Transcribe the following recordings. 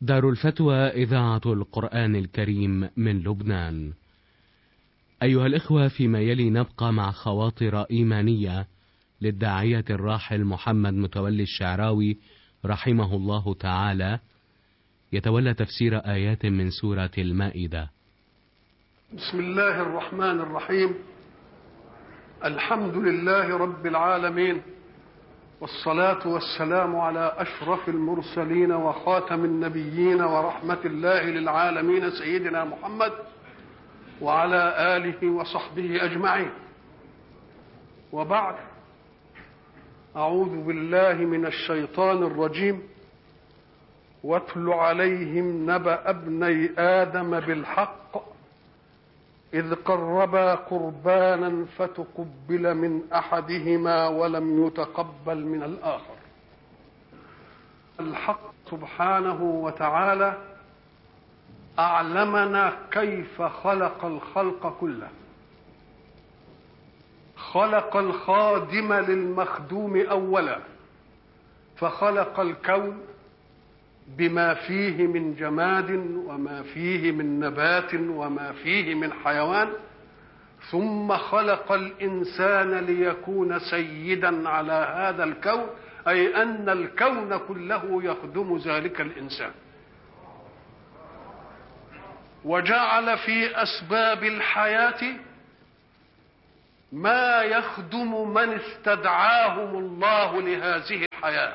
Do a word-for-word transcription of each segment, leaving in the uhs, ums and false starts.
دار الفتوى إذاعة القرآن الكريم من لبنان. أيها الإخوة، فيما يلي نبقى مع خواطر إيمانية للداعية الراحل محمد متولي الشعراوي رحمه الله تعالى، يتولى تفسير آيات من سورة المائدة. بسم الله الرحمن الرحيم. الحمد لله رب العالمين، والصلاة والسلام على أشرف المرسلين وخاتم النبيين ورحمة الله للعالمين سيدنا محمد وعلى آله وصحبه أجمعين. وبعد، أعوذ بالله من الشيطان الرجيم. واتل عليهم نبأ ابني آدم بالحق إذ قربا قربانا فتقبل من أحدهما ولم يتقبل من الآخر. الحق سبحانه وتعالى أعلمنا كيف خلق الخلق كله. خلق الخادم للمخدوم أولا، فخلق الكون بما فيه من جماد وما فيه من نبات وما فيه من حيوان، ثم خلق الإنسان ليكون سيدا على هذا الكون، أي أن الكون كله يخدم ذلك الإنسان. وجعل في أسباب الحياة ما يخدم من استدعاهم الله لهذه الحياة،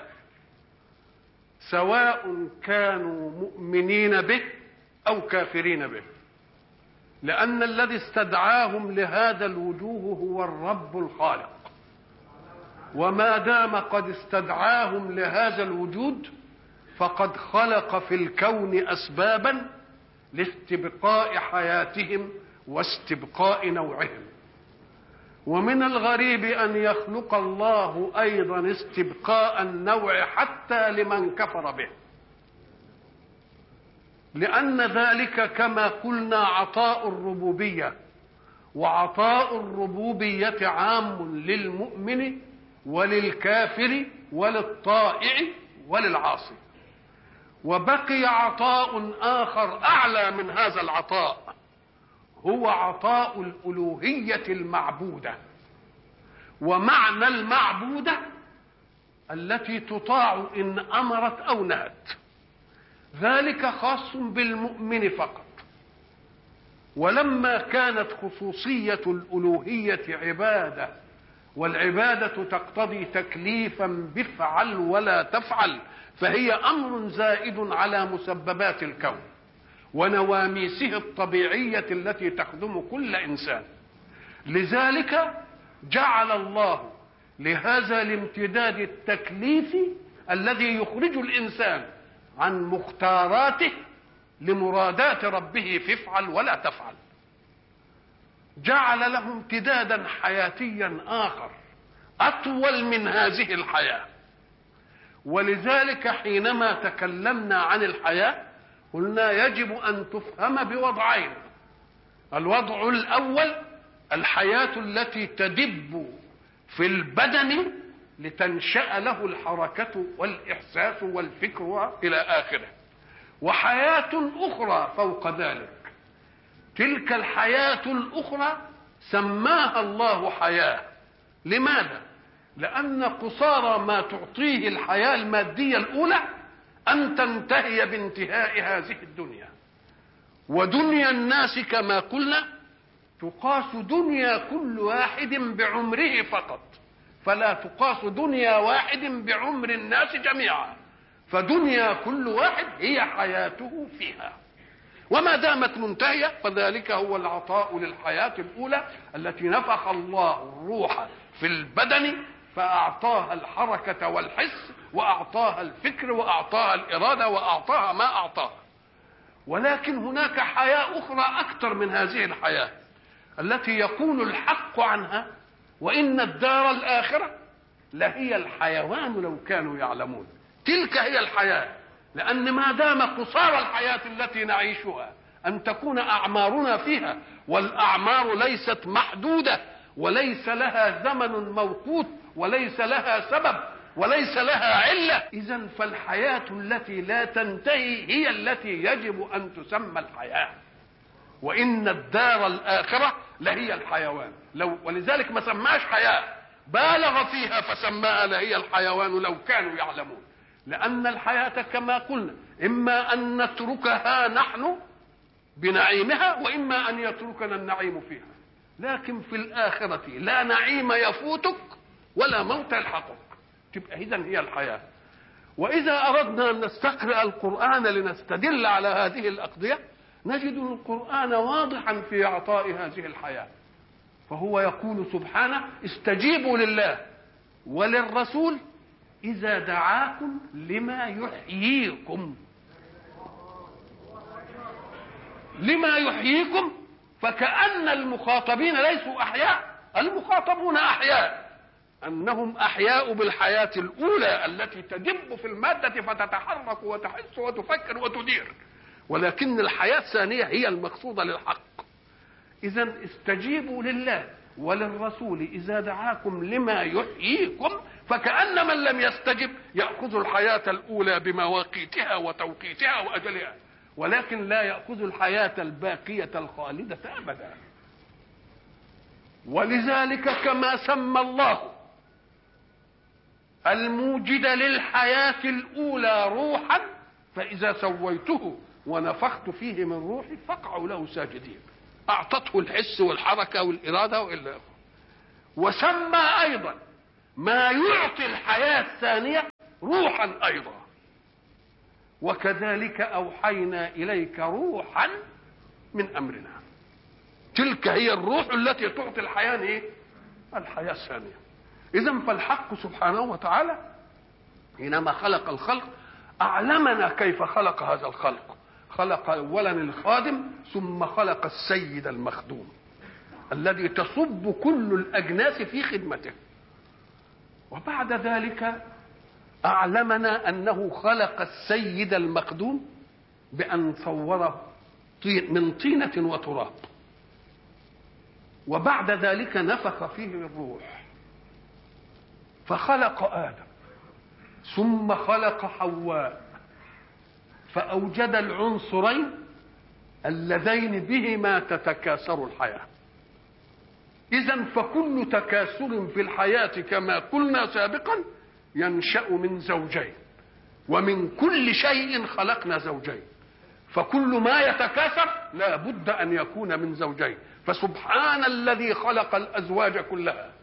سواء كانوا مؤمنين به أو كافرين به، لأن الذي استدعاهم لهذا الوجوه هو الرب الخالق. وما دام قد استدعاهم لهذا الوجود فقد خلق في الكون أسبابا لاستبقاء حياتهم واستبقاء نوعهم. ومن الغريب أن يخلق الله أيضا استبقاء النوع حتى لمن كفر به، لأن ذلك كما قلنا عطاء الربوبية، وعطاء الربوبية عام للمؤمن وللكافر وللطائع وللعاصي. وبقي عطاء آخر أعلى من هذا العطاء، هو عطاء الألوهية المعبودة. ومعنى المعبودة التي تطاع إن أمرت أو نهت، ذلك خاص بالمؤمن فقط. ولما كانت خصوصية الألوهية عبادة، والعبادة تقتضي تكليفا بفعل ولا تفعل، فهي أمر زائد على مسببات الكون ونواميسه الطبيعية التي تخدم كل إنسان. لذلك جعل الله لهذا الامتداد التكليفي الذي يخرج الإنسان عن مختاراته لمرادات ربه فافعل ولا تفعل، جعل له امتدادا حياتيا آخر أطول من هذه الحياة. ولذلك حينما تكلمنا عن الحياة قلنا يجب أن تفهم بوضعين. الوضع الأول الحياة التي تدب في البدن لتنشأ له الحركة والإحساس والفكر إلى آخره، وحياة أخرى فوق ذلك. تلك الحياة الأخرى سماها الله حياة. لماذا؟ لأن قصارى ما تعطيه الحياة المادية الأولى أن تنتهي بانتهاء هذه الدنيا. ودنيا الناس كما قلنا تقاس دنيا كل واحد بعمره فقط، فلا تقاس دنيا واحد بعمر الناس جميعا، فدنيا كل واحد هي حياته فيها. وما دامت منتهية فذلك هو العطاء للحياة الأولى التي نفخ الله الروح في البدن فأعطاها الحركة والحس، وأعطاها الفكر، وأعطاها الإرادة، وأعطاها ما أعطاها. ولكن هناك حياة أخرى أكثر من هذه الحياة التي يقول الحق عنها: وإن الدار الآخرة لهي الحيوان لو كانوا يعلمون. تلك هي الحياة، لأن ما دام قصار الحياة التي نعيشها أن تكون أعمارنا فيها، والأعمار ليست محدودة وليس لها زمن موقوت وليس لها سبب، وليس لها علة. إذن فالحياة التي لا تنتهي هي التي يجب أن تسمى الحياة، وإن الدار الآخرة لهي الحيوان. لو ولذلك ما سماش حياة، بالغ فيها فسماها لهي الحيوان لو كانوا يعلمون. لأن الحياة كما قلنا إما أن نتركها نحن بنعيمها، وإما أن يتركنا النعيم فيها. لكن في الآخرة لا نعيم يفوتك ولا موت يلحقك، تبقى إذن هي الحياة. وإذا أردنا أن نستقرأ القرآن لنستدل على هذه الأقضية نجد القرآن واضحا في إعطاء هذه الحياة. فهو يقول سبحانه: استجيبوا لله وللرسول إذا دعاكم لما يحييكم. لما يحييكم، فكأن المخاطبين ليسوا أحياء، المخاطبون أحياء، أنهم أحياء بالحياة الأولى التي تدب في المادة فتتحرك وتحس وتفكر وتدير، ولكن الحياة الثانية هي المقصودة للحق. إذن استجيبوا لله وللرسول إذا دعاكم لما يحييكم، فكأن من لم يستجب يأخذ الحياة الأولى بمواقيتها وتوقيتها وأجلها، ولكن لا يأخذ الحياة الباقية الخالدة أبدا. ولذلك كما سمى الله الموجد للحياة الأولى روحا، فإذا سويته ونفخت فيه من روحي فاقعوا له ساجدين، أعطته الحس والحركة والإرادة وإلا آخره. وسمى أيضا ما يعطي الحياة الثانية روحا أيضا، وكذلك أوحينا إليك روحا من أمرنا. تلك هي الروح التي تعطي الحياة إيه؟ الحياة الثانية. إذن فالحق سبحانه وتعالى حينما خلق الخلق أعلمنا كيف خلق هذا الخلق. خلق أولا الخادم، ثم خلق السيد المخدوم الذي تصب كل الأجناس في خدمته، وبعد ذلك أعلمنا أنه خلق السيد المخدوم بأن صوره من طينة وتراب، وبعد ذلك نفخ فيه الروح فخلق آدم، ثم خلق حواء، فأوجد العنصرين اللذين بهما تتكاثر الحياة. إذن فكل تكاثر في الحياة كما قلنا سابقا ينشأ من زوجين، ومن كل شيء خلقنا زوجين، فكل ما يتكاثر لا بد أن يكون من زوجين. فسبحان الذي خلق الأزواج كلها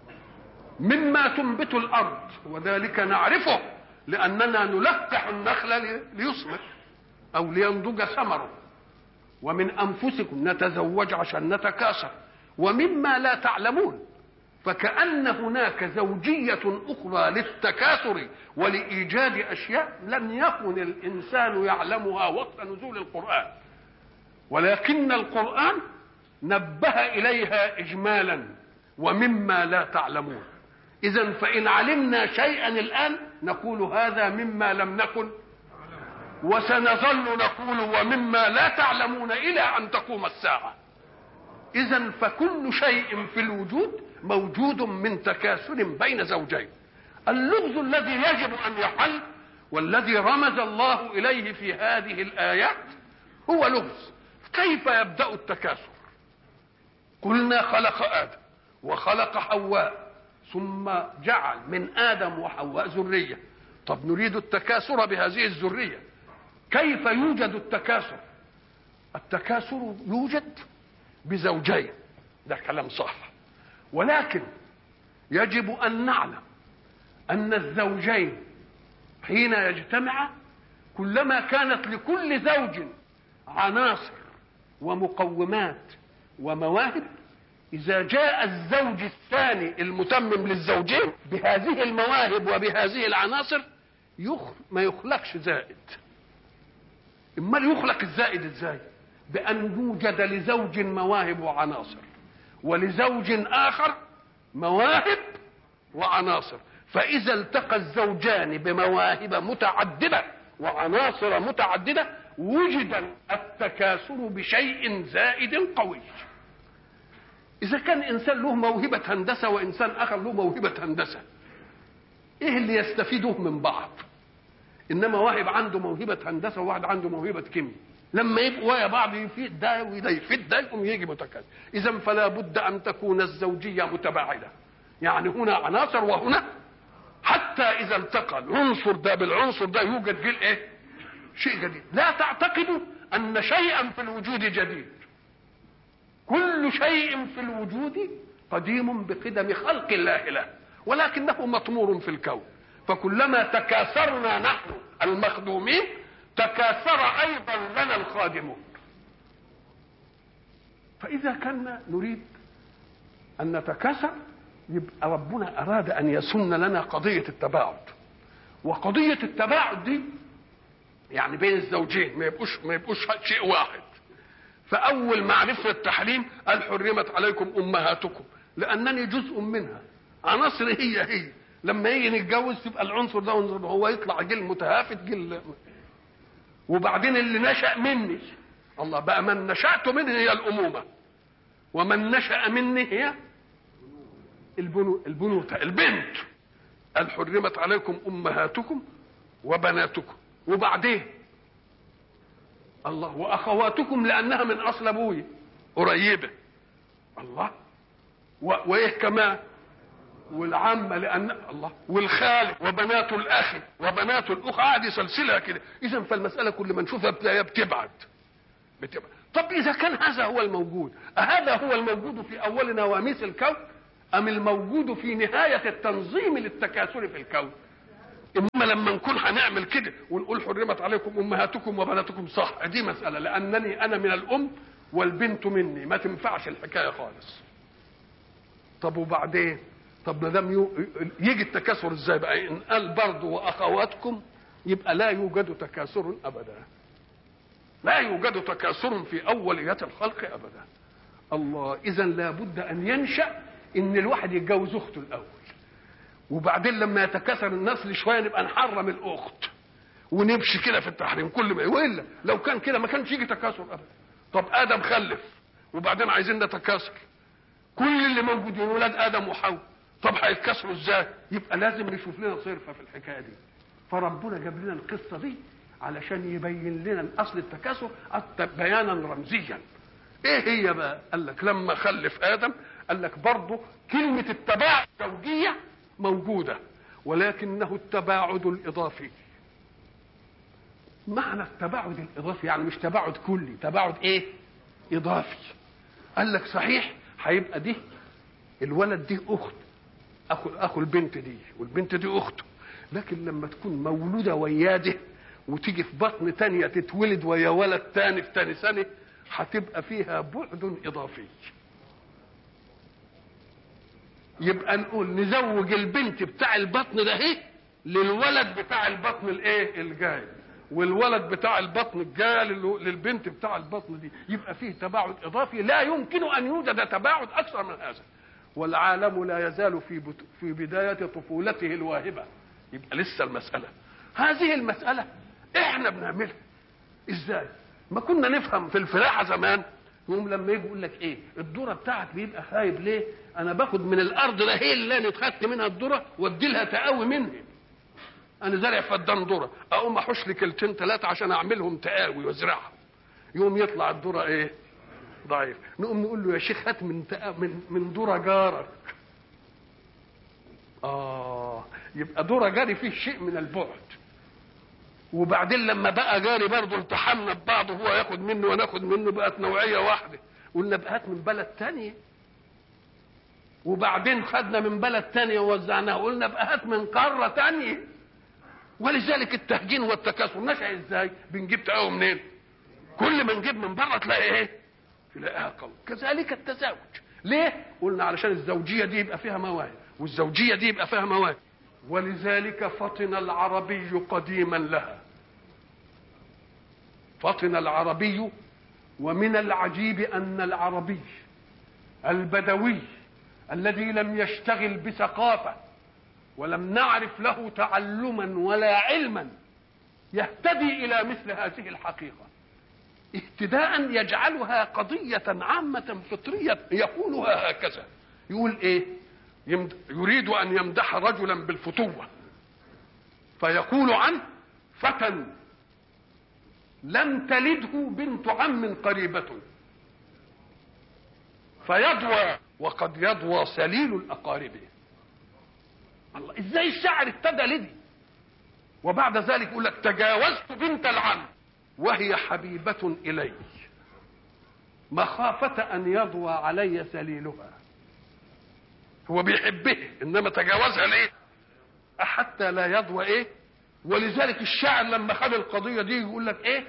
مما تنبت الأرض، وذلك نعرفه لأننا نلقح النخل ليثمر أو لينضج ثمره، ومن أنفسكم نتزوج عشان نتكاثر، ومما لا تعلمون، فكأن هناك زوجية أخرى للتكاثر ولإيجاد أشياء لم يكن الإنسان يعلمها وقت نزول القرآن، ولكن القرآن نبه إليها إجمالا ومما لا تعلمون. إذن فإن علمنا شيئا الآن نقول هذا مما لم نكن، وسنظل نقول ومما لا تعلمون إلى أن تقوم الساعة. إذن فكل شيء في الوجود موجود من تكاثر بين زوجين. اللغز الذي يجب أن يحل والذي رمز الله إليه في هذه الآيات هو لغز كيف يبدأ التكاثر. قلنا خلق آدم وخلق حواء، ثم جعل من آدم وحواء ذرية. طب نريد التكاثر بهذه الذرية، كيف يوجد التكاثر؟ التكاثر يوجد بزوجين، ده كلام صح، ولكن يجب أن نعلم أن الزوجين حين يجتمعا كلما كانت لكل زوج عناصر ومقومات ومواهب، إذا جاء الزوج الثاني المتمم للزوجين بهذه المواهب وبهذه العناصر يخ... ما يخلقش زائد. إما يخلق الزائد إزاي؟ بأن يوجد لزوج مواهب وعناصر ولزوج آخر مواهب وعناصر، فإذا التقى الزوجان بمواهب متعددة وعناصر متعددة وجد التكاثر بشيء زائد قوي. إذا كان إنسان له موهبة هندسة وإنسان آخر له موهبة هندسة، ايه اللي يستفيدوه من بعض؟ انما واحد عنده موهبه هندسه وواحد عنده موهبه كيمياء، لما يبقوا ويا بعض يفيد ده وده يفيد ده يقوم يجي متكامل. اذا فلا بد ان تكون الزوجيه متباعده، يعني هنا عناصر وهنا، حتى اذا التقى العنصر ده بالعنصر ده يوجد جيل ايه؟ شيء جديد. لا تعتقدوا ان شيئا في الوجود جديد، كل شيء في الوجود قديم بقدم خلق الله له، ولكنه مطمور في الكون. فكلما تكاثرنا نحن المخدومين تكاثر ايضا لنا الخادمون. فاذا كنا نريد ان نتكاثر يبقى ربنا اراد ان يسن لنا قضيه التباعد. وقضيه التباعد دي يعني بين الزوجين ما يبقوش ما يبقوش شيء واحد. فاول معرفه التحريم قال حرمت عليكم امهاتكم، لانني جزء منها، عناصر هي هي. لما يجي نتجوز تبقى العنصر ده عنصر ده، هو يطلع جيل متهافت جيل. وبعدين اللي نشأ مني الله بقى، من نشأت منه هي الأمومة، ومن نشأ مني هي البنو البنوتة البنت. قال حرمت عليكم أمهاتكم وبناتكم، وبعدين الله وأخواتكم لأنها من أصل أبوي قريبة، الله وإيه كمان والعمة لأن الله والخال وبنات الأخ وبنات الأخ، عادي سلسلة كده. إذا فالمسألة كل ما نشوفها بتبعد بتبعد. طب إذا كان هذا هو الموجود، أهذا هو الموجود في أول نواميس الكون أم الموجود في نهاية التنظيم للتكاثر في الكون؟ إنما لما نكون هنعمل كده ونقول حرمت عليكم أمهاتكم وبناتكم، صح، دي مسألة، لأنني أنا من الأم والبنت مني، ما تنفعش الحكاية خالص. طب وبعدين؟ طب ما دام يجي التكاثر ازاي بقى؟ ان قال برضه واخواتكم يبقى لا يوجد تكاثر ابدا، لا يوجد تكاثر في اوليات الخلق ابدا. الله، اذا لابد ان ينشا ان الواحد يتجوز اخته الاول، وبعدين لما يتكاثر النسل شويه نبقى نحرم الاخت ونمشي كده في التحريم كل ما، والا لو كان كده ما كانش يجي تكاثر ابدا. طب ادم خلف وبعدين عايزين نتكاثر، كل اللي موجودين ولاد ادم وحواء، طب هيتكسروا ازاي؟ يبقى لازم نشوف لنا صرفه في الحكايه دي. فربنا جاب لنا القصه دي علشان يبين لنا الاصل التكاثر بيانا رمزيا. ايه هي بقى؟ قال لك لما خلف ادم قال لك برضه كلمه التباعد الزوجيه موجوده، ولكنه التباعد الاضافي. معنى التباعد الاضافي يعني مش تباعد كلي، تباعد ايه؟ اضافي. قال لك صحيح هيبقى دي الولد دي اخت اخو اخو البنت دي، والبنت دي اخته، لكن لما تكون مولوده وياده وتيجي في بطن تانية تتولد ويا ولد تاني في تاني سنه، هتبقى فيها بعد اضافي. يبقى نقول نزوج البنت بتاع البطن ده ايه للولد بتاع البطن الايه الجاي، والولد بتاع البطن الجاي للبنت بتاع البطن دي، يبقى فيه تباعد اضافي لا يمكن ان يوجد تباعد اكثر من هذا. والعالم لا يزال في في بداية طفولته الواهبة. يبقى لسه المسألة، هذه المسألة احنا بنعملها ازاي؟ ما كنا نفهم في الفلاحة زمان، يوم لما يجي يقول لك ايه الذرة بتاعك بيبقى خايب ليه؟ انا باخد من الارض ده هي اللي انا اتخدت منها الذرة وادي لها تقاوي منها. انا زارع فدان ذرة، اقوم احوش لي كيلتين ثلاثة عشان اعملهم تقاوي وازرعهم، يوم يطلع الذرة ايه؟ ضعيف. نقوم نقول له يا شيخ هات من من من ذرة جارك. اه يبقى ذرة جاري فيه شيء من البعد. وبعدين لما بقى جاري برضه التحمنا ببعض، وهو ياخد منه وناخد منه، بقت نوعية واحدة. قلنا بقى هات من بلد تانية، وبعدين خدنا من بلد تانية ووزعناها، قلنا بقى هات من قارة تانية. ولذلك التهجين والتكاثر نشأ ازاي؟ بنجيب تقاوي منين؟ كل ما نجيب من بره تلاقي ايه؟ تلاقيها قوي. كذلك التزاوج، ليه؟ قلنا علشان الزوجية دي يبقى فيها مواهب، والزوجية دي يبقى فيها مواهب. ولذلك فطن العربي قديما لها، فطن العربي. ومن العجيب أن العربي البدوي الذي لم يشتغل بثقافة ولم نعرف له تعلما ولا علما يهتدي إلى مثل هذه الحقيقة اهتداء يجعلها قضية عامة فطرية. يقولها هكذا، يقول ايه؟ يريد ان يمدح رجلا بالفتوة، فيقول عنه فتى لم تلده بنت عم قريبة فيضوى وقد يضوى سليل الأقارب. الله، ازاي الشاعر ابتدى لدي وبعد ذلك يقول لك تجاوزت بنت العم وهي حبيبة إلي مخافة أن يضوى علي سليلها. هو بيحبه انما تجاوزها ليه؟ حتى لا يضوى ايه. ولذلك الشاعر لما خد القضية دي يقول لك ايه؟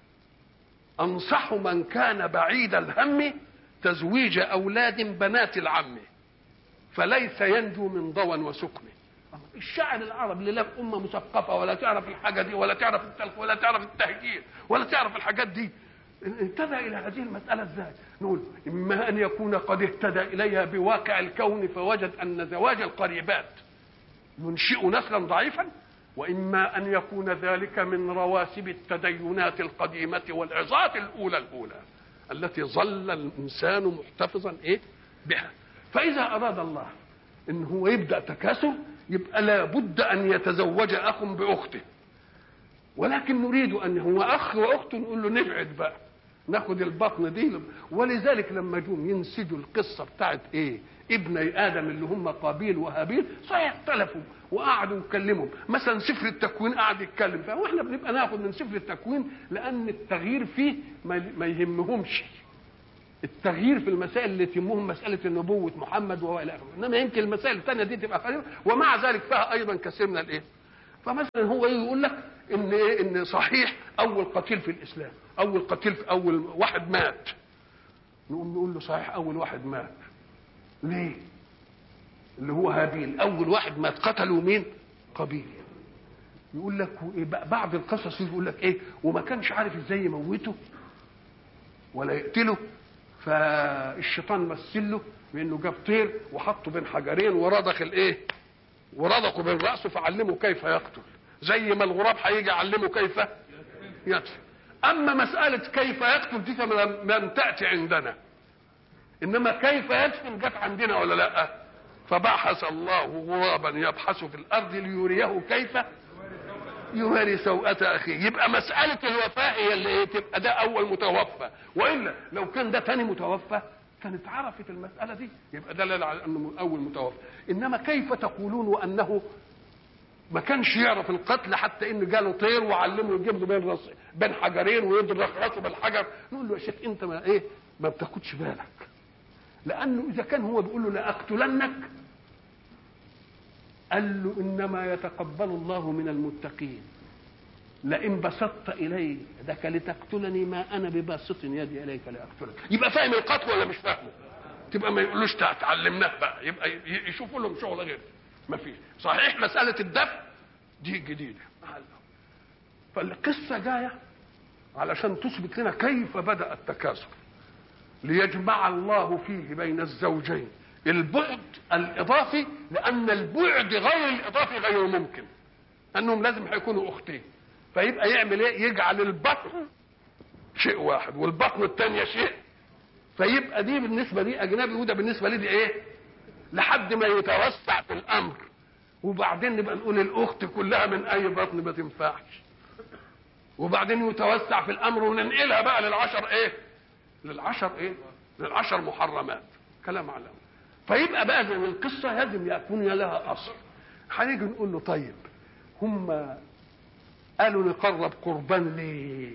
انصح من كان بعيد الهم تزويج اولاد بنات العم فليس ينجو من ضوى وسكن. الشاعر العربي اللي لا في امه مثقفه ولا تعرف الحاجه دي ولا تعرف التلف ولا تعرف التهجير ولا تعرف الحاجات دي اهتدى الى هذه المساله ازاي؟ نقول اما ان يكون قد اهتدى اليها بواقع الكون فوجد ان زواج القريبات ينشئ نسلا ضعيفا، واما ان يكون ذلك من رواسب التدينات القديمه والعظات الاولى الاولى التي ظل الانسان محتفظا ايه بها. فاذا اراد الله ان هو يبدا تكاثر يبقى لابد ان يتزوج اخ باخته، ولكن نريد ان هو اخ واخت نقول له نبعد بقى ناخد البطن دي. ولذلك لما جم ينسجوا القصه بتاعت ايه ابني ادم اللي هم قابيل وهابيل صحيح اختلفوا وقعدوا يتكلموا. مثلا سفر التكوين قعد يتكلم فيها واحنا بنبقى ناخد من سفر التكوين لان التغيير فيه ما يهمهمش. التغيير في المسائل اللي تهمهم مساله النبوه محمد والى اخره، انما يمكن المسائل الثانيه دي تبقى قليله ومع ذلك فيها ايضا كثير من الايه. فمثلا هو يقول لك ان ايه ان صحيح اول قتيل في الاسلام اول قتيل في اول واحد مات. نقوم نقول له صحيح اول واحد مات ليه؟ اللي هو هابيل اول واحد مات قتلوا مين؟ قابيل. يقول لك بعض القصص يقول لك ايه وما كانش عارف ازاي يموته ولا يقتله فالشيطان مثل له بانه جاب طير وحطه بين حجرين ورضخ الايه ورضخه بين راسه فعلمه كيف يقتل زي ما الغراب هيجي يعلمه كيف يدفن. اما مساله كيف يقتل دي لم تاتي عندنا، انما كيف يدفن جت عندنا ولا لا. فبحث الله غرابا يبحث في الارض ليريه كيف يواري سوءة اخيه. يبقى مساله الوفاه هي اللي تبقى ده اول متوفى، والا لو كان ده ثاني متوفى كانت عرفت المساله دي يبقى دليل على انه اول متوفى. انما كيف تقولون وانه ما كانش يعرف القتل حتى انه جاله طير وعلمه يجيب له بين راسه بين حجرين ويضرب راسه بالحجر. نقول له يا شيخ انت ما ايه ما بتاخدش بالك، لانه اذا كان هو بيقول له لاقتلنك قال له انما يتقبل الله من المتقين لئن بسطت الي يدك لتقتلني ما انا بباسط يدي اليك لاقتلك. يبقى فاهم القتل ولا مش فاهمه؟ تبقى ما يقولوش تعلمناه بقى يبقى يشوفوا لهم شغل غير ما فيش. صحيح مساله الدفع دي جديده فالقصه جايه علشان تثبت لنا كيف بدا التكاثر ليجمع الله فيه بين الزوجين البعد الاضافي، لان البعد غير الاضافي غير ممكن انهم لازم هيكونوا اختين. فيبقى يعمل ايه؟ يجعل البطن شيء واحد والبطن الثانيه شيء، فيبقى دي بالنسبه دي اجنبي وده بالنسبه لي دي ايه لحد ما يتوسع في الامر. وبعدين نبقى نقول الاخت كلها من اي بطن ما تنفعش، وبعدين يتوسع في الامر وننقلها بقى للعشر ايه للعشر ايه للعشر محرمات كلام على. فيبقى بقى من القصه لازم يكون لها اصل. هنيجي نقول له طيب هم قالوا نقرب قربان ليه؟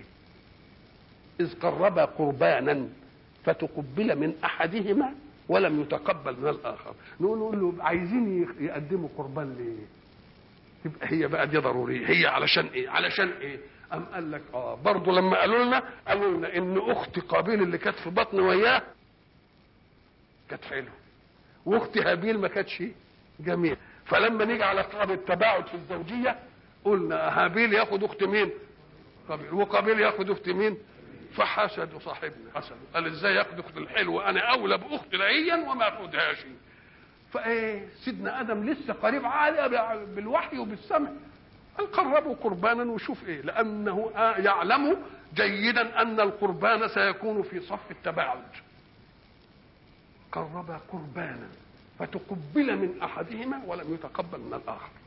اذ قربا قربانا فتقبل من احدهما ولم يتقبل من الاخر. نقول نقول له عايزين يقدموا قربان ليه؟ تبقى هي بقى دي ضروريه. هي علشان ايه؟ علشان ايه؟ أم قال لك اه برضه لما قالوا لنا قالوا لنا ان اخت قابيل اللي كانت في بطن وياه كانت حلوه واخت هابيل ما كانتش جميله. فلما نيجي على قرب التباعد في الزوجيه قلنا هابيل ياخد اخت مين؟ قابيل، وقابيل ياخد اخت مين؟ فحسدوا صاحبنا حسدوا قال ازاي ياخد اخت الحلوه انا اولى باخت العيا وما اخدهاش. فايه سيدنا ادم لسه قريب عالي بالوحي وبالسمع قال قربوا قربانا وشوف ايه، لانه يعلم جيدا ان القربان سيكون في صف التباعد. قربا قربانا فتقبل من احدهما ولم يتقبل من الاخر.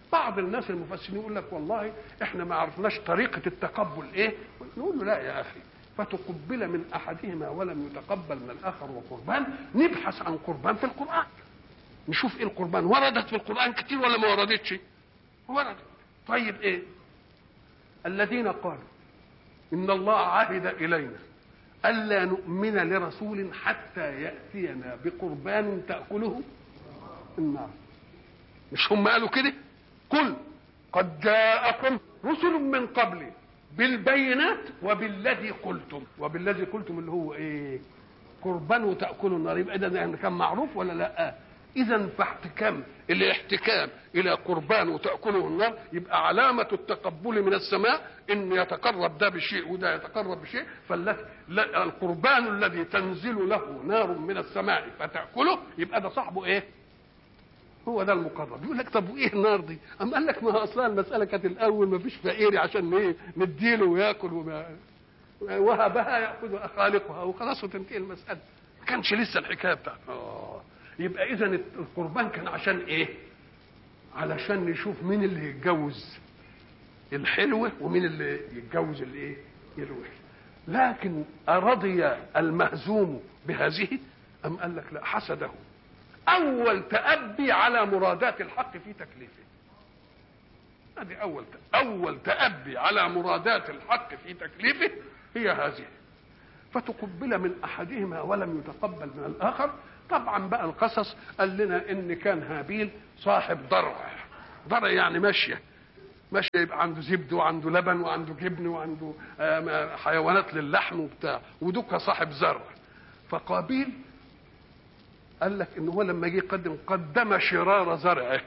بعض الناس المفسرين يقول لك والله احنا ما عرفناش طريقه التقبل ايه، نقول له لا يا اخي، فتقبل من احدهما ولم يتقبل من الاخر وقربان. نبحث عن قربان في القران، نشوف ايه القربان. وردت في القران كتير ولا ما وردتش؟ وردت. طيب ايه؟ الذين قالوا ان الله عهد الينا الا نؤمن لرسول حتى ياتينا بقربان تاكله النار. مش هم قالوا كده؟ قل قد جاءكم رسل من قبلي بالبينات وبالذي قلتم. وبالذي قلتم اللي هو ايه؟ قربان وتاكلوا النار. يبقى ده كان معروف ولا لا؟ اذا فاحتكام الاحتكام الى قربان وتاكله النار يبقى علامه التقبل من السماء، ان يتقرب ده بشيء وده يتقرب بشيء. فالقربان الذي تنزل له نار من السماء فتاكله يبقى ده صاحبه ايه؟ هو ده المقرب. يقول لك طب وايه النار دي؟ اما قال لك ما اصلا المساله كانت الاول ما فيش فقير عشان ايه نديله وياكل وما وهبها ياخذ خالقها وخلاص وتنتهي المساله. ما كانش لسه الحكايه بتاعته. اه يبقى اذا القربان كان عشان ايه؟ علشان نشوف مين اللي يتجوز الحلوه ومين اللي يتجوز الايه؟ الوحش. لكن ارضي المهزوم بهذه ام قال لك لا، حسده. اول تأبي على مرادات الحق في تكليفه. هذه اول اول تأبي على مرادات الحق في تكليفه هي هذه. فتقبل من احدهما ولم يتقبل من الاخر. طبعا بقى القصص قال لنا ان كان هابيل صاحب ضرع. ضرع يعني ماشيه ماشيه يبقى عنده زبد وعنده لبن وعنده جبن وعنده حيوانات للحم وبتاع، ودوكا صاحب زرع. فقابيل قال لك ان هو لما جه يقدم قدم شرار زرعه،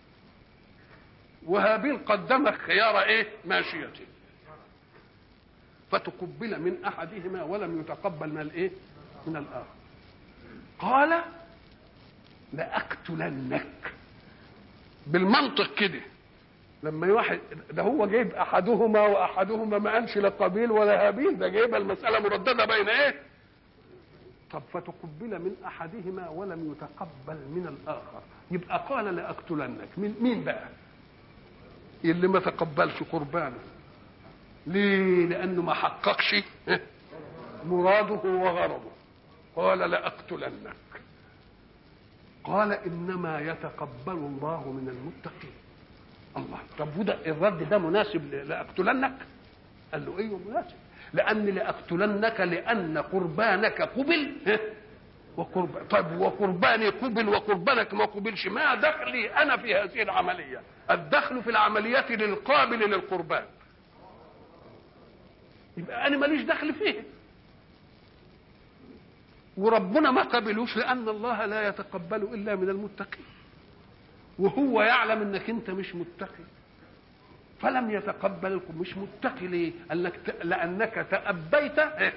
وهابيل قدم خيار ايه؟ ماشيته. فتقبل من احدهما ولم يتقبل من الايه؟ من الاخر. قال لاقتلنك. بالمنطق كده لما واحد ده هو جايب احدهما واحدهما ما قالش لا قابيل ولا هابيل، ده جايب المساله مردده بين ايه؟ طب فتقبل من احدهما ولم يتقبل من الاخر، يبقى قال لاقتلنك. من مين بقى اللي ما تقبلش قربانه؟ ليه؟ لانه ما حققش مراده وغرضه. قال لاقتلنك. قال انما يتقبل الله من المتقين. الله. طب وده الرد ده مناسب لاقتلنك؟ قال له ايوه مناسب، لأن لأقتلنك لأن قربانك قبل وقرب. طيب وقرباني قبل وقربانك ما قبلش، ما دخلي أنا في هذه العملية؟ الدخل في العمليات للقابل للقربان، يبقى أنا ماليش دخل فيه. وربنا ما قبلوش لأن الله لا يتقبل إلا من المتقين، وهو يعلم أنك أنت مش متقي فلم يتقبلكم. مش متقي ليه؟ قال لك لانك تأبيت إيه؟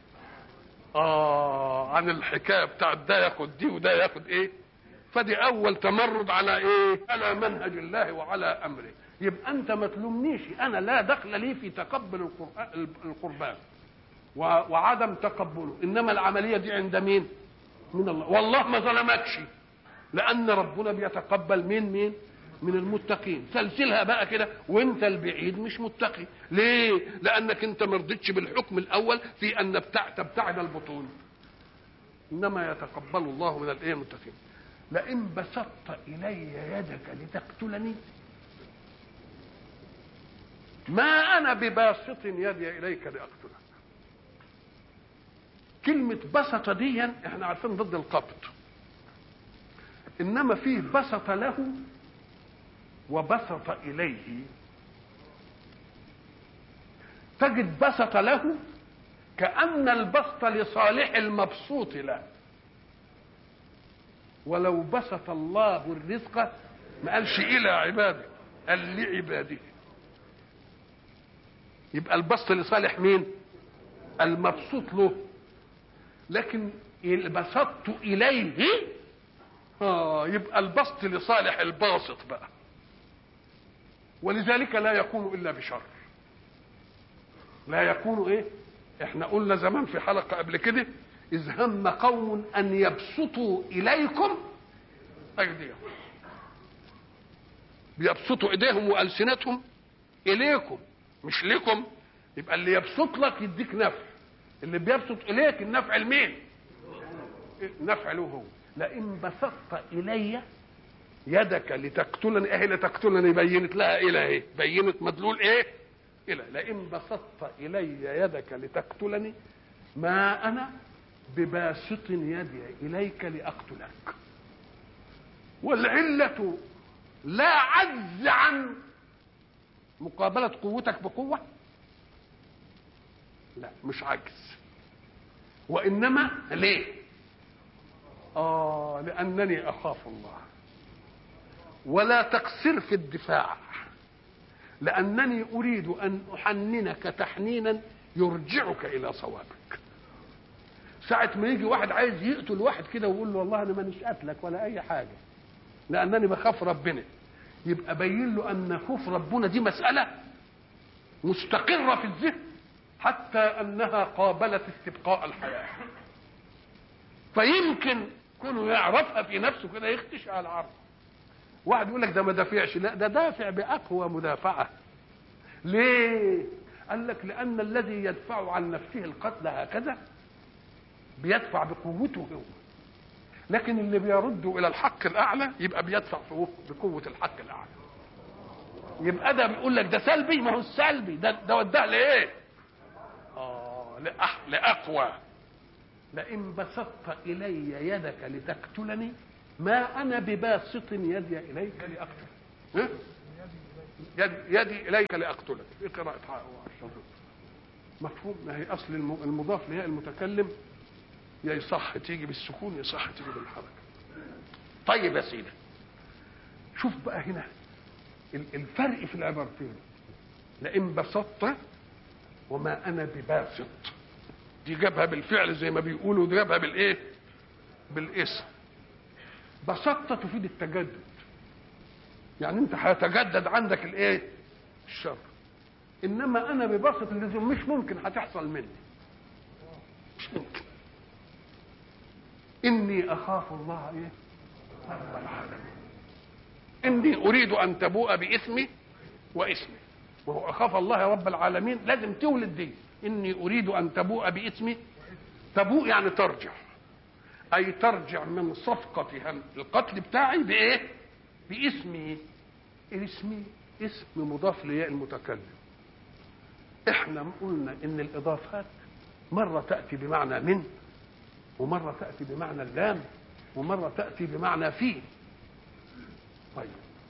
اه عن الحكايه بتاعت ده ياخد دي وده ياخد ايه. فدي اول تمرد على ايه؟ على منهج الله وعلى امره. يبقى انت ما تلومنيش، انا لا دخل لي في تقبل القربان وعدم تقبله، انما العمليه دي عند مين؟ من الله. والله ما ظلمكش، لان ربنا بيتقبل مين مين من المتقين. سلسلها بقى كده وانت البعيد مش متقي. ليه؟ لانك انت ما رضيتش بالحكم الاول في ان تبتعد البطون، انما يتقبل الله من الايه؟ المتقين. لئن بسطت الي يدك لتقتلني ما انا بباسط يدي اليك لاقتلك. كلمه بسط دي احنا عارفين ضد القبض، انما فيه بسط له وبسط إليه. تجد بسط له كأن البسط لصالح المبسوط له، ولو بسط الله الرزق ما قالش إلى عباده، قال لعباده. يبقى البسط لصالح مين؟ المبسوط له. لكن البسطت إليه آه يبقى البسط لصالح الباسط بقى، ولذلك لا يكون الا بشر. لا يكون ايه؟ احنا قلنا زمان في حلقه قبل كده اذ هم قوم ان يبسطوا اليكم ايديهم، بيبسطوا ايديهم والسنتهم اليكم مش لكم. يبقى اللي يبسط لك يديك نفع، اللي بيبسط اليك النفع لمين؟ النفع له هو. لئن بسطت الي يدك لتقتلني، ايه لتقتلني بينت لها الى ايه؟ بينت مدلول ايه؟ الى. لئن بسطت الي يدك لتقتلني ما انا بباسط يدي اليك لاقتلك. والعله لا عجز عن مقابله قوتك بقوه، لا مش عجز، وانما ليه؟ اه لانني اخاف الله. ولا تقصر في الدفاع، لانني اريد ان احننك تحنينا يرجعك الى صوابك. ساعة ما يجي واحد عايز يقتل واحد كده ويقول له والله انا مانيش قاتلك ولا اي حاجه لانني بخاف ربنا، يبقى بين له ان خوف ربنا دي مساله مستقره في الذهن حتى انها قابلت استبقاء الحياه. فيمكن كونه يعرفها في نفسه كده يختش على العرض. واحد يقول لك ده ما دافعش، لا ده دافع باقوى مدافعه. ليه؟ قال لك لان الذي يدفع عن نفسه القتل هكذا بيدفع بقوته هو، لكن اللي بيرده الى الحق الاعلى يبقى بيدفع بقوه الحق الاعلى. يبقى ده بيقول لك ده سلبي، ما هو السلبي ده ده وداه لايه؟ اه لأح... لاقوى. لئن بسطت الي يدك لتقتلني ما انا بباسط يدي اليك لاقتلك. يدي, يدي اليك لاقتلك. في قراءه مفهوم؟ ما هي اصل المضاف لهي المتكلم يا يصح تيجي بالسكون يصح تيجي بالحركه. طيب يا سيدي شوف بقى هنا الفرق في العبارتين. لئن بسطت وما انا بباسط، دي جابها بالفعل زي ما بيقولوا، دي جابها بالايه؟ بالاسم. بسطت تفيد التجدد، يعني انت هيتجدد عندك الايه؟ الشر. انما انا ببسط اللي مش ممكن هتحصل مني، مش ممكن. اني اخاف الله ايه؟ رب العالمين. اني اريد ان تبوء باثمي واسمي. وهو اخاف الله رب العالمين لازم تولد دي. اني اريد ان تبوء باثمي، تبوء يعني ترجع، اي ترجع من صفقة القتل بتاعي بايه؟ باسمي. اسمي اسم مضاف لياء المتكلم. احنا قلنا ان الاضافات مرة تأتي بمعنى من، ومرة تأتي بمعنى اللام، ومرة تأتي بمعنى في. طيب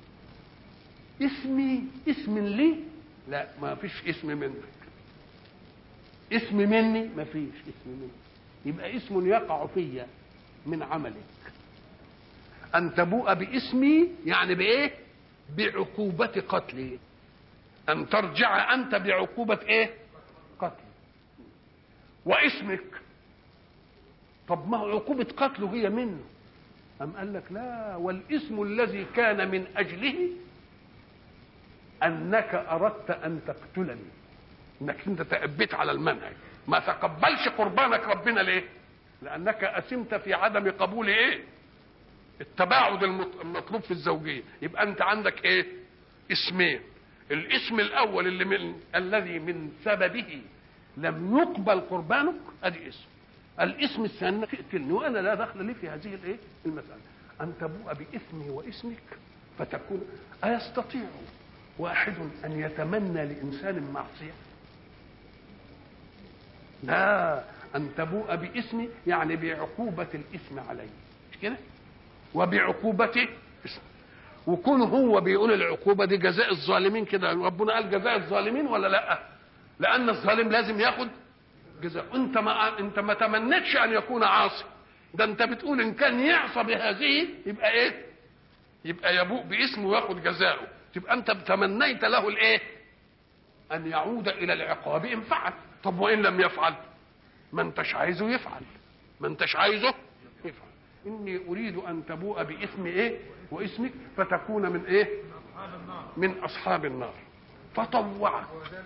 اسمي اسم لي؟ لا ما فيش اسم منك. اسم مني ما فيش اسم مني. يبقى اسم يقع في من عملك. أن تبوء باسمي يعني بإيه؟ بعقوبة قتلي. أن ترجع أنت بعقوبة إيه؟ قتل. واسمك طب ما هو عقوبة قتله هي منه. أم قال لك لا، والاسم الذي كان من أجله أنك أردت أن تقتلني، أنك أنت تأبيت على المنهج، ما تقبلش قربانك ربنا. ليه؟ لأنك أسمت في عدم قبول إيه؟ التباعد المطلوب في الزوجية. يبقى أنت عندك إيه؟ اسمين. الاسم الأول اللي من الذي من سببه لم يقبل قربانك أدي اسم. الاسم الثاني تقتلني وانا لا دخل لي في هذه الايه؟ المساله. ان تبوء باسمي واسمك فتكون. ايستطيع واحد ان يتمنى لانسان معصيه؟ لا، ان تبوء باسمي يعني بعقوبه الاسم علي، مش كده؟ وبعقوبه اسم. وكون هو بيقول العقوبه دي جزاء الظالمين كده، ربنا قال جزاء الظالمين ولا لا؟ لان الظالم لازم ياخد جزاء. انت ما انت ما تمنيتش ان يكون عاصي، ده انت بتقول ان كان يعصى بهذه يبقى ايه؟ يبقى يبوء باسمه وياخد جزاؤه. تبقى انت تمنيت له الايه؟ ان يعود الى العقاب ان فعل. طب وان لم يفعل؟ ما انتش عايزه يفعل، ما انتش عايزه يفعل. اني اريد ان تبوء باسم ايه؟ واسمك فتكون من ايه؟ من اصحاب النار. فطوعت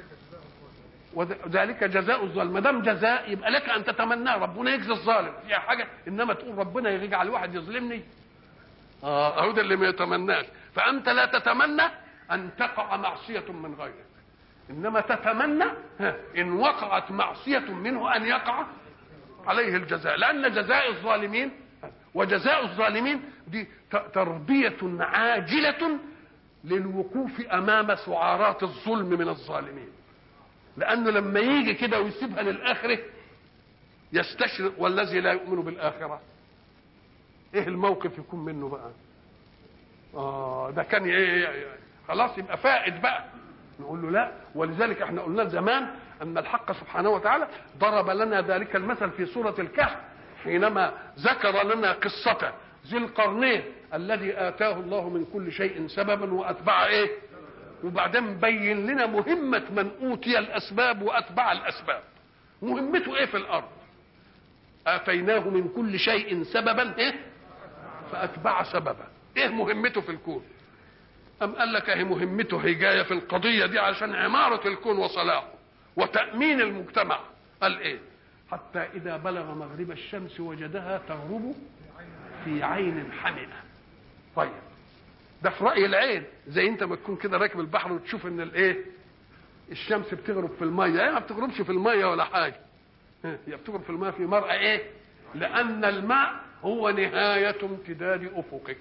وذلك جزاء الظالم. ما دام جزاء يبقى لك ان تتمناه، ربنا يجزي الظالم فيها حاجه. انما تقول ربنا يجعل واحد يظلمني، اه اهو ده اللي ما يتمناش. فأنت لا تتمنى أن تقع معصية من غيرك، إنما تتمنى إن وقعت معصية منه أن يقع عليه الجزاء، لأن جزاء الظالمين وجزاء الظالمين دي تربية عاجلة للوقوف أمام سعارات الظلم من الظالمين، لأنه لما يجي كده ويسيبها للآخرة يستشرق، والذي لا يؤمن بالآخرة إيه الموقف يكون منه بقى؟ آه ده كان إيه خلاص يبقى فائد بقى. نقول له لا، ولذلك احنا قلنا زمان أن الحق سبحانه وتعالى ضرب لنا ذلك المثل في سورة الكهف حينما ذكر لنا قصة ذي القرنين الذي آتاه الله من كل شيء سببا وأتبع إيه، وبعدين بين لنا مهمة من أوتي الأسباب وأتبع الأسباب. مهمته إيه في الأرض؟ آتيناه من كل شيء سببا إيه فأتبع سببا. إيه مهمته في الكون؟ أم قال لك هي مهمته هي جاية في القضية دي عشان عمارة الكون وصلاحه وتأمين المجتمع. قال إيه؟ حتى إذا بلغ مغرب الشمس وجدها تغرب في عين حمئة. طيب ده في رأي العين، زي انت ما تكون كده راكب البحر وتشوف ان الايه الشمس بتغرب في الميه، هي ما بتغربش في الميه ولا حاجه، هي بتغرب في الميه في مرأى ايه؟ لأن الماء هو نهاية امتداد أفقك.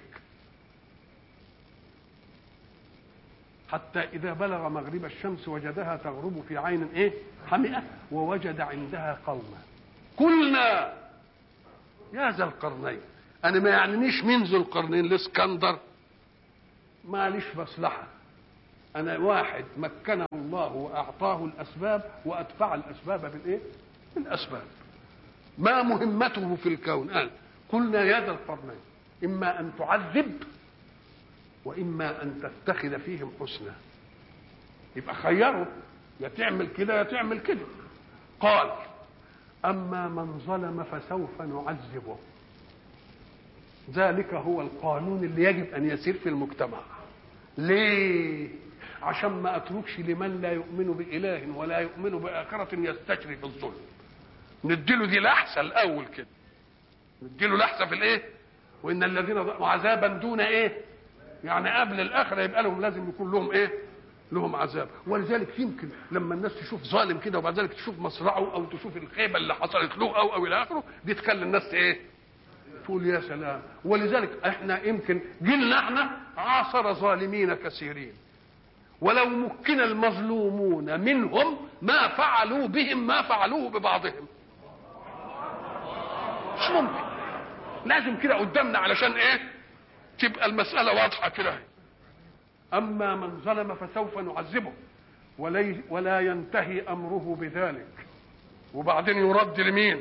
حتى إذا بلغ مغرب الشمس وجدها تغرب في عين ايه حمئة ووجد عندها قوما قلنا يا ذا القرنين. انا ما يعنيش مين ذو القرنين، الاسكندر ماليش مصلحه، انا واحد مكنه الله واعطاه الاسباب واتبع الاسباب بالايه بالاسباب. ما مهمته في الكون؟ قال قلنا يا ذا القرنين اما ان تعذب واما ان تتخذ فيهم حسنا. يبقى خيره، يا تعمل كده يا تعمل كده. قال اما من ظلم فسوف نعذبه. ذلك هو القانون اللي يجب ان يسير في المجتمع. ليه؟ عشان ما اتركش لمن لا يؤمن بإله ولا يؤمن بآخرة يستشري في الظلم. نديله دي لحسه الاول كده، نديله لحسه في الايه؟ وان الذين عذابا دون ايه؟ يعني قبل الاخره يبقى لهم لازم يكون لهم ايه؟ لهم عذاب. ولذلك يمكن لما الناس تشوف ظالم كده وبعد ذلك تشوف مصرعه او تشوف الخيبه اللي حصلت له او او الى اخره، دي تخلي الناس ايه؟ تقول يا سلام. ولذلك احنا يمكن جيلنا احنا عاصر ظالمين كثيرين، ولو مكن المظلومون منهم ما فعلوا بهم ما فعلوه ببعضهم. مش ممكن، لازم كده قدامنا علشان ايه؟ تبقى المسألة واضحة كده. اما من ظلم فسوف نعذبه ولي ولا ينتهي امره بذلك. وبعدين يرد لمين؟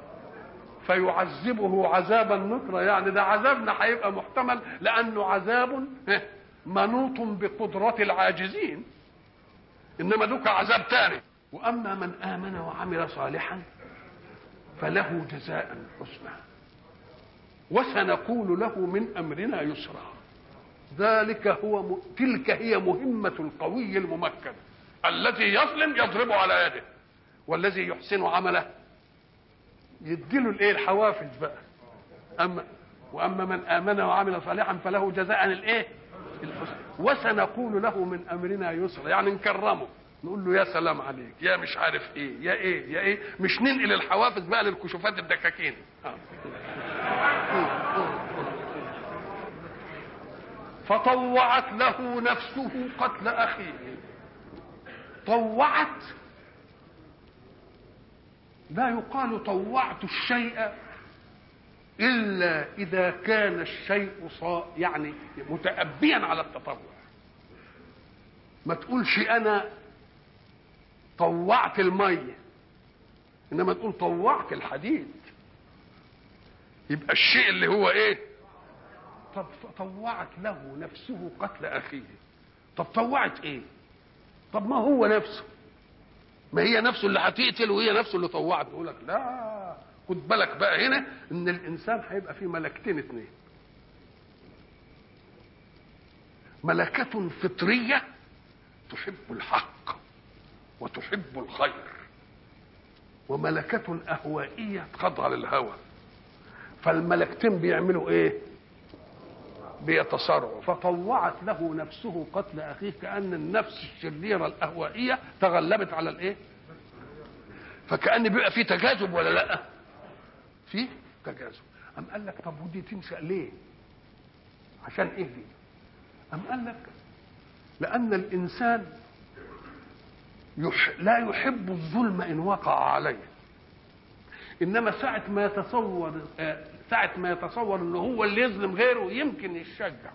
فيعذبه عذابا نكرا. يعني ده عذابنا هيبقى محتمل لانه عذاب منوط بقدرة العاجزين، انما دوك عذاب تاني. واما من امن وعمل صالحا فله جزاء حسنى وسنقول له من امرنا يسرا. ذلك هو م... تلك هي مهمة القوي الممكن الذي يظلم يضرب على يده، والذي يحسن عمله يديله الايه الحوافز بقى. اما واما من امن وعمل صالحا فله جزاء الايه الحسنى وسنقول له من امرنا يسرا. يعني نكرمه، نقول له يا سلام عليك يا مش عارف ايه يا ايه يا ايه، مش ننقل الحوافز بقى للكشوفات الدكاكين. فطوعت له نفسه قتل اخيه. طوعت، لا يقال طوعت الشيء الا اذا كان الشيء صا يعني متأبيا على التطوع. ما تقولش انا طوعت الميه، انما تقول طوعت الحديد. يبقى الشيء اللي هو ايه؟ طب طوعت له نفسه قتل اخيه. طب طوعت ايه؟ طب ما هو نفسه، ما هي نفسه اللي هتقتل وهي نفسه اللي طوعت. يقول لك لا، خد بالك بقى هنا ان الانسان هيبقى فيه ملكتين اثنين. ملكة فطرية تحب الحق وتحب الخير، وملكة أهوائية تخضع للهوى. فالملكتين بيعملوا ايه؟ بيتصارعوا، فطوعت له نفسه قتل اخيه، كأن النفس الشريرة الاهوائية تغلبت على الايه؟ فكأن بيبقى في تجاذب ولا لا؟ في تجاذب. أم قال لك طب ودي تنشأ ليه؟ عشان ايه دي؟ أم قال لك لأن الإنسان يح... لا يحب الظلم إن وقع عليه، إنما ساعة ما يتصور ساعة ما يتصور إنه هو اللي يظلم غيره يمكن يشجع،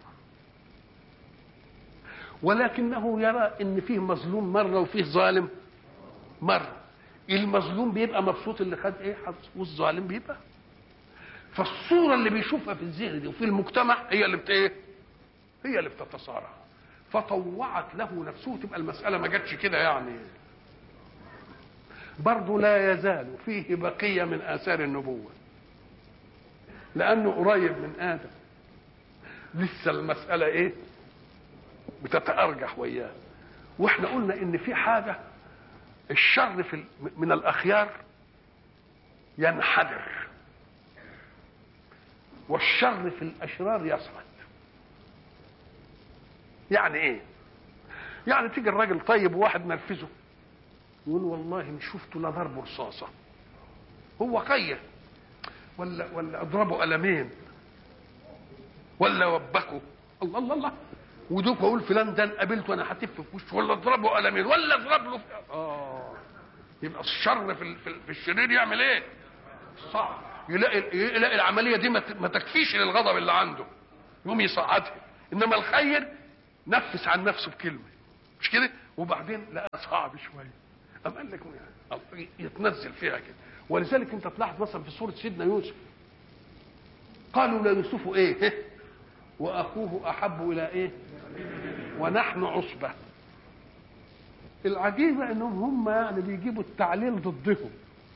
ولكنه يرى إن فيه مظلوم مرة وفيه ظالم مرة. المظلوم بيبقى مبسوط اللي خد إيه حظ، والظالم بيبقى. فالصورة اللي بيشوفها في الذهن دي وفي المجتمع هي اللي بت إيه؟ هي اللي بتتصارع. فطوعت له نفسه، تبقى المسألة ما جاتش كده يعني. برضه لا يزال فيه بقية من آثار النبوة، لأنه قريب من آدم، لسه المسألة إيه؟ بتتأرجح وياه. وإحنا قلنا إن في حاجة، الشر في من الأخيار ينحدر، والشر في الأشرار يصعد. يعني إيه؟ يعني تيجي الراجل طيب وواحد نرفزه يقول والله مش شفته لا ضرب رصاصه، هو خير ولا ولا اضربه قلمين ولا وبكه، الله الله الله، ودوك اقول فلان ده قابلته انا هتف في وشه، ولا اضربه قلمين ولا اضرب له. اه يبقى الشر في في الشرير يعمل ايه؟ صعب. يلاقي يلاقي العمليه دي ما تكفيش للغضب اللي عنده، يقوم يصعدها. انما الخير نفس عن نفسه بكلمه، مش كده؟ وبعدين لا صعب شويه، أم قال لك يتنزل فيها كده. ولذلك انت تلاحظ مثلا في سوره سيدنا يوسف قالوا لا يوسف ايه واخوه احب الى ايه ونحن عصبه. العجيبه انهم هم يعني بيجيبوا التعليل ضدهم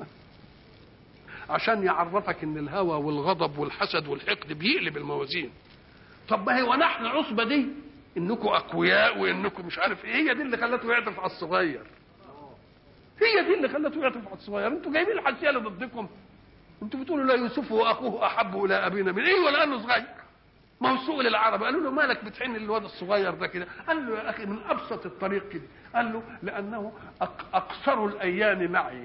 عشان يعرفك ان الهوى والغضب والحسد والحقد بيقلب الموازين. طب ما هي ونحن عصبه دي انكم اقوياء وانكم مش عارف ايه، هي دي اللي خلته يعطف على الصغير، هي دي اللي خلته يعطف على الصغير. انتوا جايبين الحسيه اللي ضدكم، انتوا بتقولوا لا يوسف واخوه احب الى ابينا من ايه ولا انه صغير. ما هو سوء للعرب، قالوا له مالك بتحن الواد الصغير ده كده؟ قال له يا اخي من ابسط الطريق كده، قال له لانه اقصر الايام معي.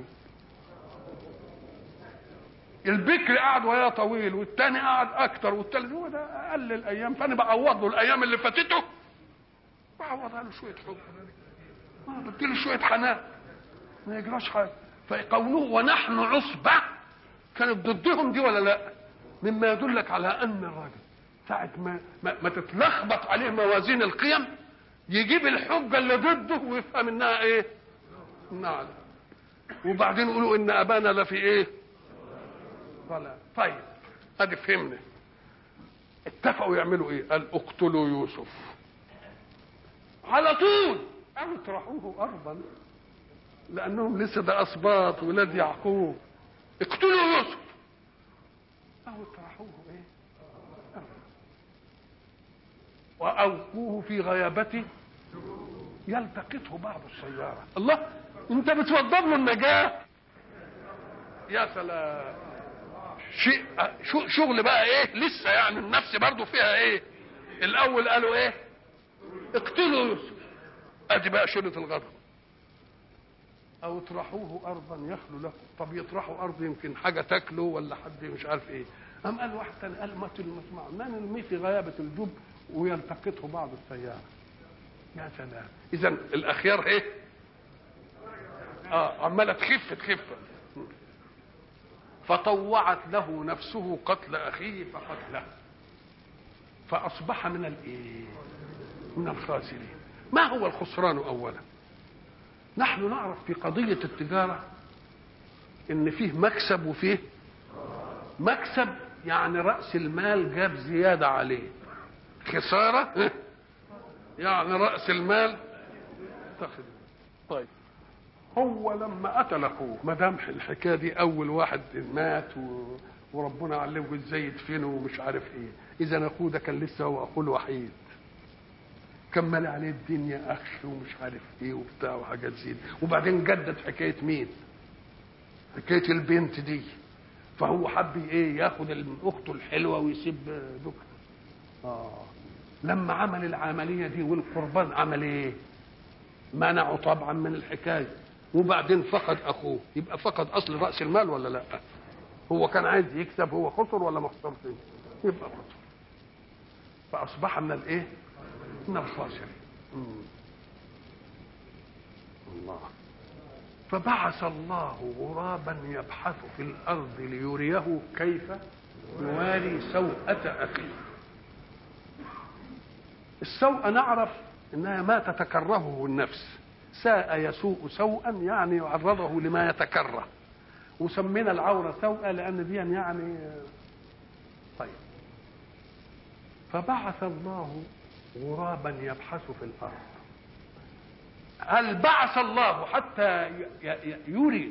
البكر قعد وياه طويل والتاني قعد اكتر والتالت هو ده اقل الايام، فانا بعوض له الايام اللي فاتته، بعوضها له شويه حب، ما بديله شويه حنان، ما يجراش حاجه. فقوله ونحن عصبه كانت ضدهم دي ولا لا؟ مما يدلك على ان الراجل ساعه ما, ما, ما تتلخبط عليه موازين القيم يجيب الحجه اللي ضده ويفهم انها ايه؟ نعم. وبعدين يقولوا ان ابانا لفي ايه؟ ضلال. طيب ادي فهمنا. اتفقوا يعملوا ايه؟ قال اقتلوا يوسف على طول، او اطرحوه ارضا، لانهم لسه ده اسباط ولاد يعقوب. اقتلوا يوسف او اطرحوه ايه؟ واوقوه في غيابته يلتقطه بعض السياره. الله، انت بتوضب له النجاه. يا سلام، شيء شغل بقى ايه لسه، يعني النفس برضو فيها ايه. الاول قالوا ايه؟ اقتلوا يوسف، ادي بقى شدة الغضب. او اطرحوه ارضا يخلو لكم. طب يطرحوا ارض يمكن حاجه تاكله ولا حد مش عارف ايه. ام قال واحد ثاني قال ما تسمع ما نرميه في غيابه الجب ويلتقطه بعض السياره. يا سلام، اذا الاخيار ايه؟ اه عماله تخف تخف. فطوعت له نفسه قتل اخيه فقتله فاصبح من الايه؟ من الخاسرين. ما هو الخسران اولا؟ نحن نعرف في قضيه التجاره ان فيه مكسب وفيه مكسب، يعني راس المال جاب زياده عليه. خساره يعني راس المال تاخد. طيب هو لما قتل اخوه، ما دام الحكايه دي اول واحد مات و... وربنا علمه ازاي يدفنه ومش عارف ايه، اذا اخوه ده كان لسه هو اخوه الوحيد، كمل عليه الدنيا اخ ومش عارف ايه وبتاع وحاجات زي دي. وبعدين جدد حكايه مين؟ حكايه البنت دي. فهو حب ايه؟ ياخد اخته الحلوه ويسيب دكتور. اه لما عمل العملية دي والقربان عمل ايه؟ منعه طبعا من الحكاية، وبعدين فقد اخوه، يبقى فقد اصل رأس المال ولا لا؟ هو كان عايز يكسب، هو خسر ولا ما خسرش؟ يبقى خسر، فاصبح من الايه؟ من الخاسرين. الله. فبعث الله غرابا يبحث في الارض ليريه كيف يواري سوءة اخيه. السوء نعرف انها ما تتكرهه النفس، ساء يسوء سوءا يعني يعرضه لما يتكره، وسمينا العورة سوء لان دي يعني طيب. فبعث الله غرابا يبحث في الارض. هل بعث الله حتى يري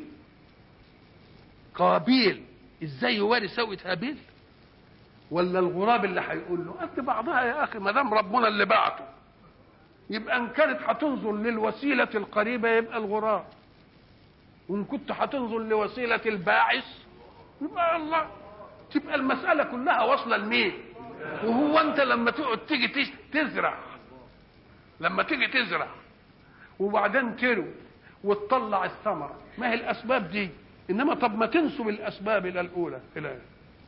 قابيل ازاي يواري سوءة هابيل، ولا الغراب اللي هيقول له قد بعضها يا اخي؟ ما دام ربنا اللي بعته يبقى ان كانت هتنظر للوسيله القريبه يبقى الغراب، وان كنت هتنظر لوسيله الباعث يبقى الله. تبقى المساله كلها واصله لمين؟ وهو انت لما تقعد تيجي تزرع، لما تيجي تزرع وبعدين تروي وتطلع الثمره، ما هي الاسباب دي؟ انما طب ما تنسب الاسباب الى الاولى الى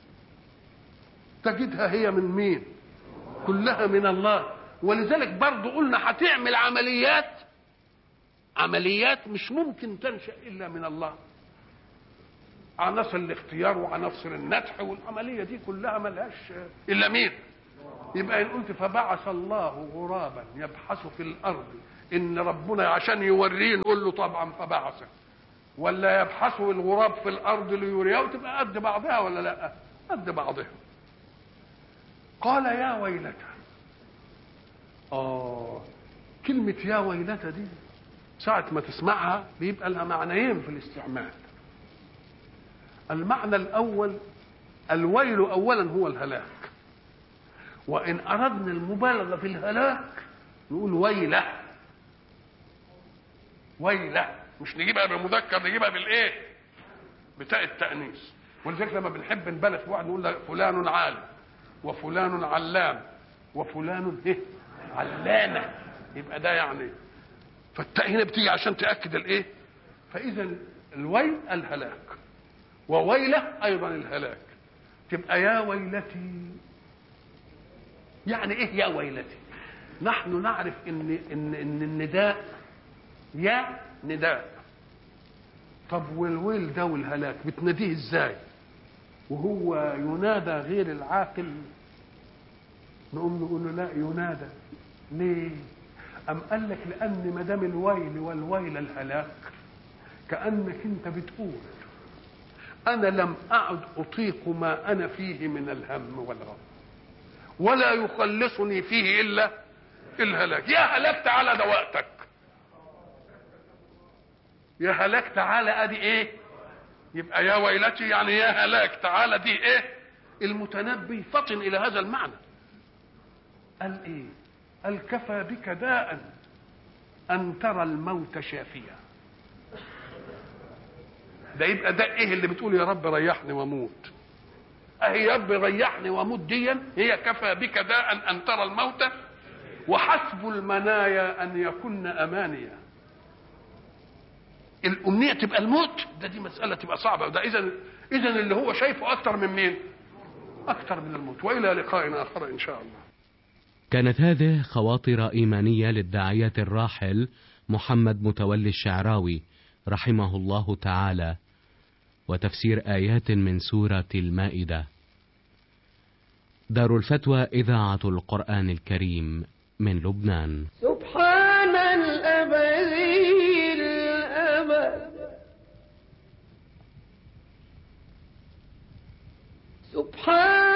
تجدها هي من مين؟ كلها من الله. ولذلك برضو قلنا هتعمل عمليات، عمليات مش ممكن تنشأ إلا من الله، عناصر الاختيار وعناصر النتح، والعملية دي كلها ملهاش إلا مين؟ يبقى إن قلت فبعث الله غرابا يبحث في الأرض، إن ربنا عشان يوريه نقول له طبعا فبعثه، ولا يبحثوا الغراب في الأرض ليوريه، وتبقى قد بعضها ولا لا؟ قد بعضها. قال يا ويلتى. آه كلمة يا ويلتى دي ساعة ما تسمعها بيبقى لها معنيين في الاستعمال. المعنى الأول الويل أولا هو الهلاك، وإن أردنا المبالغة في الهلاك نقول ويلة. ويلة مش نجيبها بالمذكر، نجيبها بالإيه؟ بتاء التأنيث. ولذلك لما بنحب نبالغ في واحد نقول فلان عالم وفلان علام وفلان ايه؟ علانه. يبقى ده يعني فالتاء هنا بتيجي عشان تاكد الايه؟ فاذا الويل الهلاك، وويله ايضا الهلاك. تبقى يا ويلتي، يعني ايه يا ويلتي؟ نحن نعرف ان ان ان النداء يا نداء. طب والويل ده والهلاك بتناديه ازاي وهو ينادى غير العاقل؟ نقوم نقول له لا ينادى. ليه؟ أم قال لك لأن ما دام الويل والويل الهلاك كأنك أنت بتقول أنا لم أعد أطيق ما أنا فيه من الهم والغم، ولا يخلصني فيه إلا الهلاك. يا هلاك تعالى ده وقتك، يا هلاك تعالى أدي إيه؟ يبقى يا ويلتي يعني يا هلاك تعالى دي إيه؟ المتنبي فطن إلى هذا المعنى. قال ايه؟ قال كفى بك داء ان ترى الموت شافيا. ده يبقى ده ايه اللي بتقول يا رب ريحني واموت؟ اهي يا رب ريحني واموت ديا هي كفى بك داء ان ترى الموت وحسب المنايا ان يكن امانيا. الامنيه تبقى الموت، ده دي مساله تبقى صعبه. وده اذا اذا اللي هو شايفه اكتر من مين؟ اكتر من الموت. والى لقاء اخر ان شاء الله. كانت هذه خواطر إيمانية للداعية الراحل محمد متولي الشعراوي رحمه الله تعالى، وتفسير آيات من سورة المائدة. دار الفتوى إذاعة القرآن الكريم من لبنان. سبحان الأبدي الأبد، سبحان